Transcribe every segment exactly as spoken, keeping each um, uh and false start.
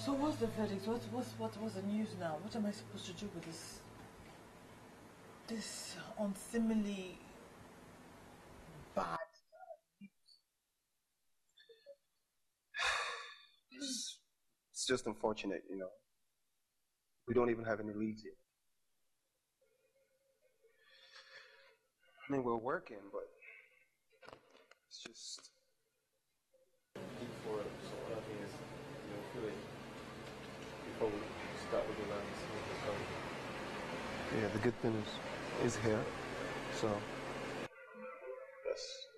So what's the verdict? What's what's what what's the news now? What am I supposed to do with this this unseemly bad It's, it's just unfortunate, you know. We don't even have any leads yet. I mean, we're working, but it's just. For so what I think is, you know, feel it before we start with the lines. Yeah, the good thing is, is here, so. Yes.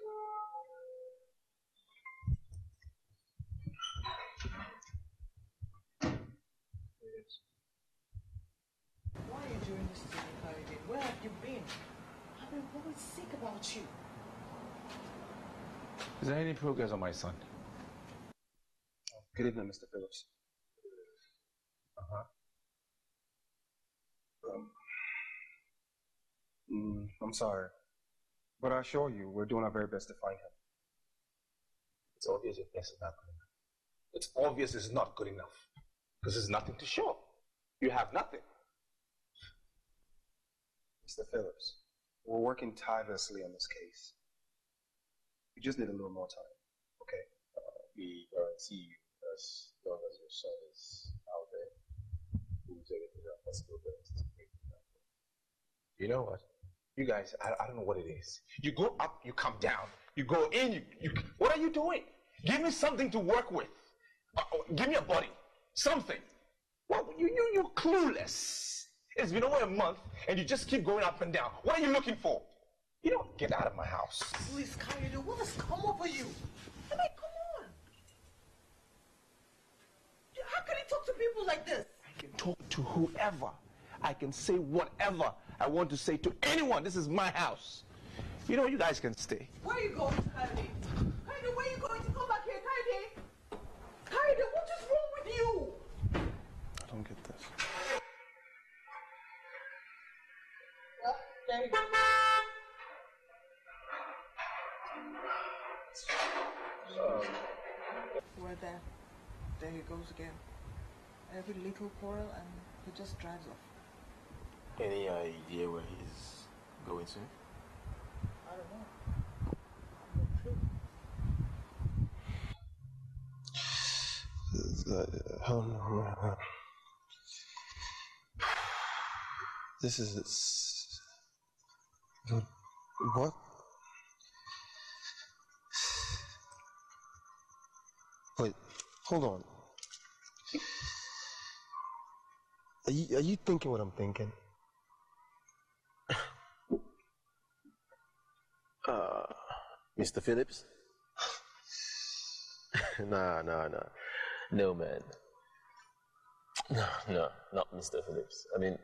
Why are you doing this to me, Kayode? Where have you been? I've been always sick about you. Is there any progress on my son? Good evening, Mister Phillips. Uh-huh. Um, mm, I'm sorry, but I assure you, we're doing our very best to find him. It's obvious your best is not good enough. It's obvious it's not good enough. Because there's nothing to show. You have nothing. Mister Phillips, we're working tirelessly on this case. We just need a little more time, okay? Uh, we guarantee you, as long as your son is out there, we'll do everything our possible best to make it happen. You know what? You guys, I, I don't know what it is. You go up, you come down. You go in, you, you what are you doing? Give me something to work with. Uh, give me a body. Something. Well, you, you, you're clueless. It's been over a month, and you just keep going up and down. What are you looking for? You don't get out of my house. Please, Kayode, what has come over you? I mean, come on. How can you talk to people like this? I can talk to whoever. I can say whatever I want to say to anyone. This is my house. You know, you guys can stay. Where are you going, Kayode? Kayode, where are you going to come back here, Kayode? Kayode, what is wrong with you? I don't get this. Well, there you go. Um, We're there. There he goes again. Every little quarrel and he just drives off. any idea where he's going to? I don't know. No clue. Oh no. This is it's, what? Wait, hold on. Are you are you thinking what I'm thinking? Uh, Mister Phillips? nah, nah, nah. No, man. No, no, not Mister Phillips. I mean,